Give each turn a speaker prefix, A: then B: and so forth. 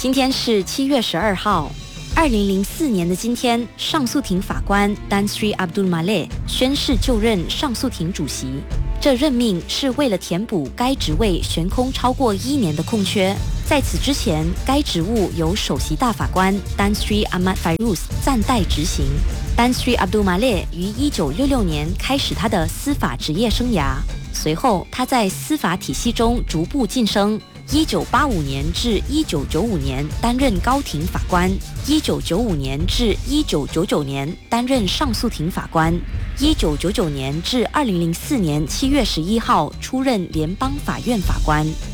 A: 今天是7月12号。2004年的今天，上诉庭法官 Tan Sri Abdul Malik 宣誓就任上诉庭主席。这任命是为了填补该职位悬空超过1年的空缺。在此之前，该职务由首席大法官 Tan Sri Ahmad Fairuz 暂代执行。Tan Sri Abdul Malik 于1966年开始他的司法职业生涯，随后他在司法体系中逐步晋升。1985年至1995年担任高庭法官，1995年至1999年担任上诉庭法官，1999年至2004年7月11号出任联邦法院法官。